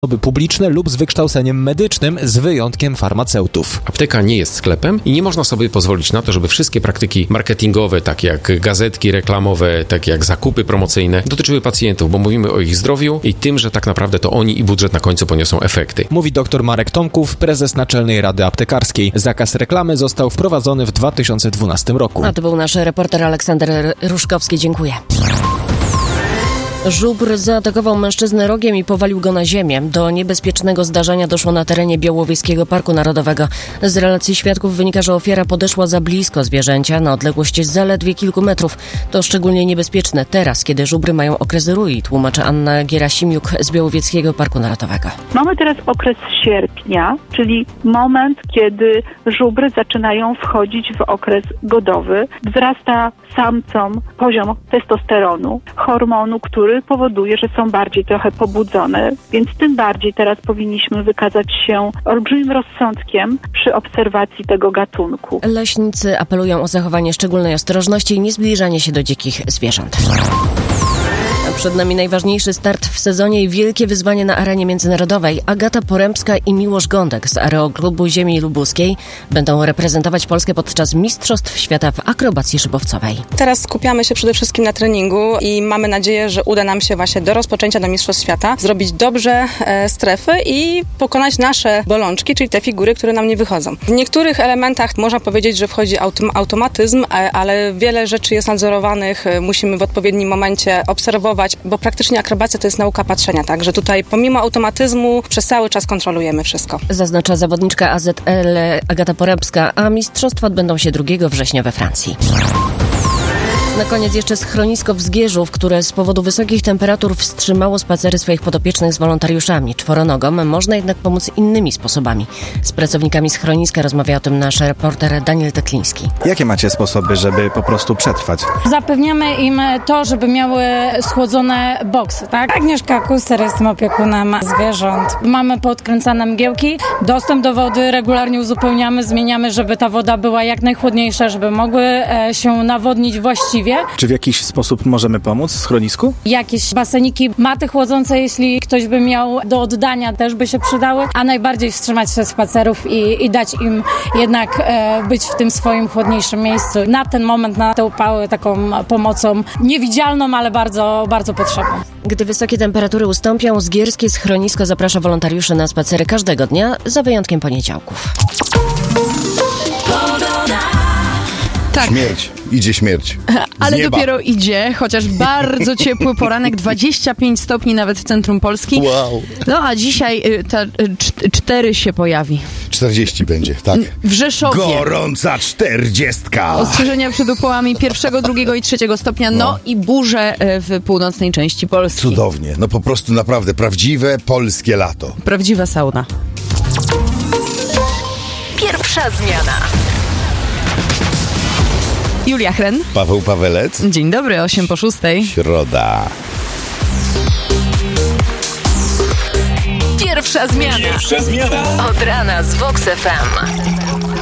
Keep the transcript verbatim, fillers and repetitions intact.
osoby publiczne lub z wykształceniem medycznym, z wyjątkiem farmaceutów. Apteka nie jest sklepem i nie można sobie pozwolić na to, żeby wszystkie praktyki marketingowe, takie jak gazetki reklamowe, takie jak zakupy promocyjne, dotyczyły pacjentów, bo mówimy o ich zdrowiu i tym, że tak naprawdę to oni i budżet na końcu poniosą efekty. Mówi dr Marek Tomków, prezes Naczelnej Rady Aptekarskiej. Zakaz reklamy został wprowadzony w dwa tysiące dwunastym roku. A to był nasz reporter Aleksander Ruszkowski. Dziękuję. Żubr zaatakował mężczyznę rogiem i powalił go na ziemię. Do niebezpiecznego zdarzenia doszło na terenie Białowieskiego Parku Narodowego. Z relacji świadków wynika, że ofiara podeszła za blisko zwierzęcia na odległość zaledwie kilku metrów. To szczególnie niebezpieczne teraz, kiedy żubry mają okres rui, tłumaczy Anna Gierasimiuk z Białowieskiego Parku Narodowego. Mamy teraz okres sierpnia, czyli moment, kiedy żubry zaczynają wchodzić w okres godowy. Wzrasta samcom poziom testosteronu, hormonu, który powoduje, że są bardziej trochę pobudzone, więc tym bardziej teraz powinniśmy wykazać się olbrzymim rozsądkiem przy obserwacji tego gatunku. Leśnicy apelują o zachowanie szczególnej ostrożności i niezbliżanie się do dzikich zwierząt. Przed nami najważniejszy start w sezonie i wielkie wyzwanie na arenie międzynarodowej. Agata Porębska i Miłosz Gądek z Aeroklubu Ziemi Lubuskiej będą reprezentować Polskę podczas Mistrzostw Świata w akrobacji szybowcowej. Teraz skupiamy się przede wszystkim na treningu i mamy nadzieję, że uda nam się właśnie do rozpoczęcia do Mistrzostw Świata zrobić dobrze e, strefy i pokonać nasze bolączki, czyli te figury, które nam nie wychodzą. W niektórych elementach można powiedzieć, że wchodzi autom- automatyzm, e, ale wiele rzeczy jest nadzorowanych, e, musimy w odpowiednim momencie obserwować, bo praktycznie akrobacja to jest nauka patrzenia, także tutaj pomimo automatyzmu przez cały czas kontrolujemy wszystko. Zaznacza zawodniczka A Z L Agata Porębska, a mistrzostwa odbędą się drugiego września we Francji. Na koniec jeszcze schronisko w Zgierzów, które z powodu wysokich temperatur wstrzymało spacery swoich podopiecznych z wolontariuszami. Czworonogom można jednak pomóc innymi sposobami. Z pracownikami schroniska rozmawia o tym nasz reporter Daniel Tekliński. Jakie macie sposoby, żeby po prostu przetrwać? Zapewniamy im to, żeby miały schłodzone boksy, tak? Agnieszka Kuster, jestem opiekunem zwierząt. Mamy podkręcane mgiełki, dostęp do wody regularnie uzupełniamy, zmieniamy, żeby ta woda była jak najchłodniejsza, żeby mogły się nawodnić właściwie. Czy w jakiś sposób możemy pomóc w schronisku? Jakieś baseniki, maty chłodzące, jeśli ktoś by miał do oddania, też by się przydały, a najbardziej wstrzymać się z spacerów i, i dać im jednak e, być w tym swoim chłodniejszym miejscu. Na ten moment, na te upały, taką pomocą niewidzialną, ale bardzo, bardzo potrzebną. Gdy wysokie temperatury ustąpią, Zgierskie Schronisko zaprasza wolontariuszy na spacery każdego dnia, za wyjątkiem poniedziałków. Tak. Śmierć. Idzie śmierć. Ale dopiero idzie, chociaż bardzo ciepły poranek, dwadzieścia pięć stopni nawet w centrum Polski. Wow. No a dzisiaj ta cztery się pojawi. czterdzieści będzie, tak. W Rzeszowie. Gorąca czterdziestka. Ostrzeżenia przed upałami pierwszego, drugiego i trzeciego stopnia, no, no i burze w północnej części Polski. Cudownie. No po prostu naprawdę prawdziwe polskie lato. Prawdziwa sauna. Pierwsza zmiana. Julia Hren. Paweł Pawelec. Dzień dobry, osiem po szóstej. Środa. Pierwsza zmiana. Pierwsza zmiana. Od rana z Vox F M.